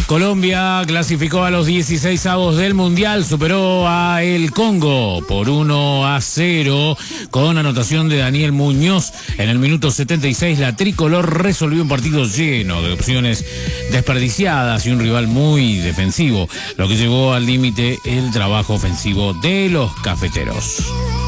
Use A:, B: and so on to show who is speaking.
A: Colombia clasificó a los 16avos del Mundial, superó a el Congo por 1-0 con anotación de Daniel Muñoz. En el minuto 76 la tricolor resolvió un partido lleno de opciones desperdiciadas y un rival muy defensivo, lo que llevó al límite el trabajo ofensivo de los cafeteros.